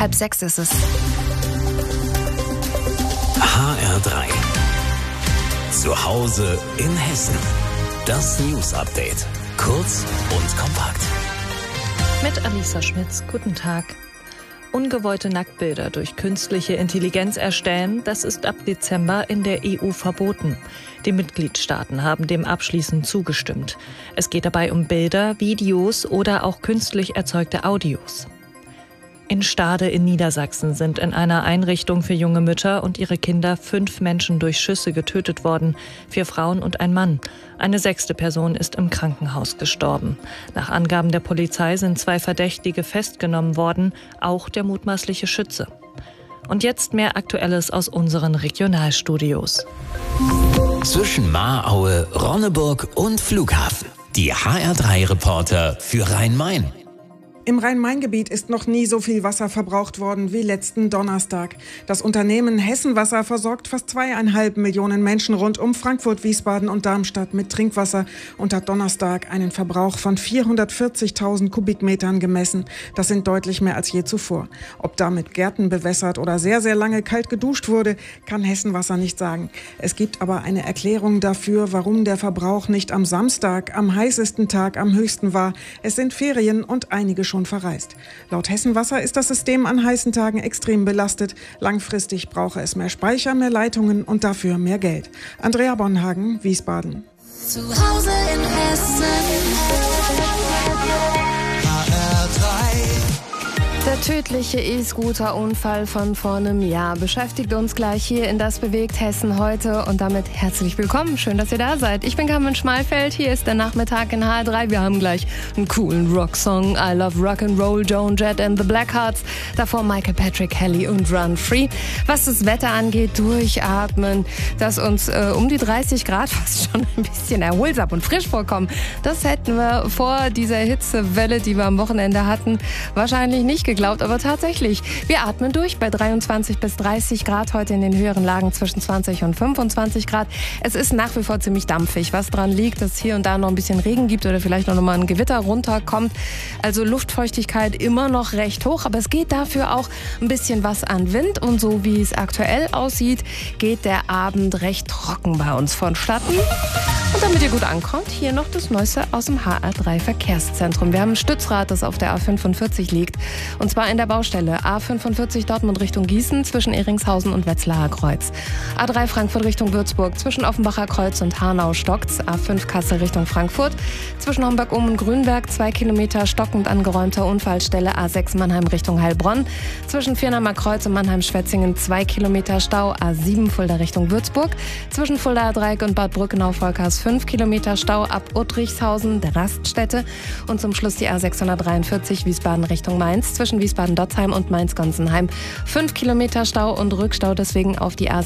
5:30 ist es. HR3. Zu Hause in Hessen. Das News-Update. Kurz und kompakt. Mit Alisa Schmitz, guten Tag. Ungewollte Nacktbilder durch künstliche Intelligenz erstellen, das ist ab Dezember in der EU verboten. Die Mitgliedstaaten haben dem abschließend zugestimmt. Es geht dabei um Bilder, Videos oder auch künstlich erzeugte Audios. In Stade in Niedersachsen sind in einer Einrichtung für junge Mütter und ihre Kinder 5 Menschen durch Schüsse getötet worden, 4 Frauen und ein Mann. Eine 6. Person ist im Krankenhaus gestorben. Nach Angaben der Polizei sind 2 Verdächtige festgenommen worden, auch der mutmaßliche Schütze. Und jetzt mehr Aktuelles aus unseren Regionalstudios. Zwischen Mahraue, Ronneburg und Flughafen. Die HR3-Reporter für Rhein-Main. Im Rhein-Main-Gebiet ist noch nie so viel Wasser verbraucht worden wie letzten Donnerstag. Das Unternehmen Hessenwasser versorgt fast 2,5 Millionen Menschen rund um Frankfurt, Wiesbaden und Darmstadt mit Trinkwasser und hat Donnerstag einen Verbrauch von 440.000 Kubikmetern gemessen. Das sind deutlich mehr als je zuvor. Ob damit Gärten bewässert oder sehr, sehr lange kalt geduscht wurde, kann Hessenwasser nicht sagen. Es gibt aber eine Erklärung dafür, warum der Verbrauch nicht am Samstag, am heißesten Tag, am höchsten war. Es sind Ferien und einige schon verreist. Laut Hessenwasser ist das System an heißen Tagen extrem belastet. Langfristig brauche es mehr Speicher, mehr Leitungen und dafür mehr Geld. Andrea Bonhagen, Wiesbaden. Zu Hause in Hessen. Der tödliche E-Scooter-Unfall von vor einem Jahr beschäftigt uns gleich hier in Das bewegt Hessen heute und damit herzlich willkommen. Schön, dass ihr da seid. Ich bin Carmen Schmalfeld, hier ist der Nachmittag in HR3. Wir haben gleich einen coolen Rocksong, I Love Rock'n'Roll, Joan Jett and the Blackhearts. Davor Michael Patrick, Helly und Run Free. Was das Wetter angeht, durchatmen, dass uns um die 30 Grad fast schon ein bisschen erholsam und frisch vorkommen. Das hätten wir vor dieser Hitzewelle, die wir am Wochenende hatten, wahrscheinlich nicht geglaubt, aber tatsächlich. Wir atmen durch bei 23 bis 30 Grad, heute in den höheren Lagen zwischen 20 und 25 Grad. Es ist nach wie vor ziemlich dampfig, was daran liegt, dass es hier und da noch ein bisschen Regen gibt oder vielleicht noch mal ein Gewitter runterkommt. Also Luftfeuchtigkeit immer noch recht hoch, aber es geht dafür auch ein bisschen was an Wind und so wie es aktuell aussieht, geht der Abend recht trocken bei uns vonstatten. Und damit ihr gut ankommt, hier noch das Neueste aus dem HR3 Verkehrszentrum. Wir haben ein Stützrad, das auf der A45 liegt. Und zwar in der Baustelle A45 Dortmund Richtung Gießen zwischen Ehringshausen und Wetzlarer Kreuz. A3 Frankfurt Richtung Würzburg zwischen Offenbacher Kreuz und Hanau stockt's. A5 Kassel Richtung Frankfurt zwischen Homberg-Ohm und Grünberg 2 Kilometer stockend angeräumter Unfallstelle. A6 Mannheim Richtung Heilbronn zwischen Viernheimer Kreuz und Mannheim-Schwetzingen 2 Kilometer Stau. A7 Fulda Richtung Würzburg zwischen Fuldaer Dreieck und Bad Brückenau-Volkers 5 Kilometer Stau ab Uttrichshausen, der Raststätte. Und zum Schluss die A643 Wiesbaden Richtung Mainz zwischen Wiesbaden-Dotzheim und Mainz-Gonsenheim. 5 Kilometer Stau und Rückstau deswegen auf die A6.